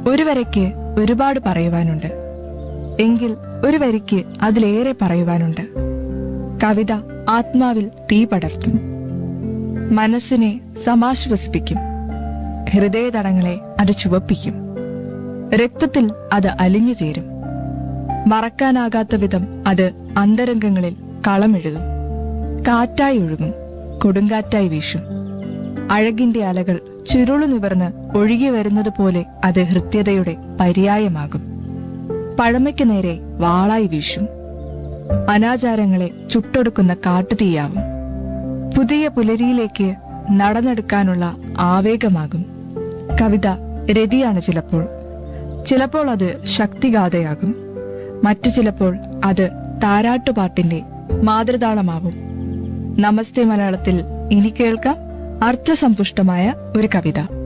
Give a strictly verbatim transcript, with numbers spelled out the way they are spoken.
ഒരു വരയ്ക്ക് ഒരുപാട് പറയുവാനുണ്ട്, എങ്കിൽ ഒരു വരിക്ക് അതിലേറെ പറയുവാനുണ്ട്. കവിത ആത്മാവിൽ തീ പടർത്തും, മനസ്സിനെ സമാശ്വസിപ്പിക്കും, ഹൃദയതടങ്ങളെ അത് ചുവപ്പിക്കും, രക്തത്തിൽ അത് അലിഞ്ഞു ചേരും. മറക്കാനാകാത്ത വിധം അത് അന്തരംഗങ്ങളിൽ കളമെഴുതും. കാറ്റായി ഒഴുകും, കൊടുങ്കാറ്റായി വീശും. അഴകിന്റെ അലകൾ ചുരുളു നിവർന്ന് ഒഴുകി വരുന്നത് പോലെ അത് ഹൃദ്യതയുടെ പര്യായമാകും. പഴമയ്ക്ക് നേരെ വാളായി വീശും. അനാചാരങ്ങളെ ചുട്ടൊടുക്കുന്ന കാട്ടുതീയാവും. പുതിയ പുലരിയിലേക്ക് നടന്നെടുക്കാനുള്ള ആവേഗമാകും. കവിത രതിയാണ് ചിലപ്പോൾ, ചിലപ്പോൾ അത് ശക്തിഗാഥയാകും, മറ്റു ചിലപ്പോൾ അത് താരാട്ടുപാട്ടിന്റെ മാതൃതാളമാവും. നമസ്തേ മലയാളത്തിൽ ഇനി കേൾക്കാം അർത്ഥസമ്പുഷ്ടമായ ഒരു കവിത.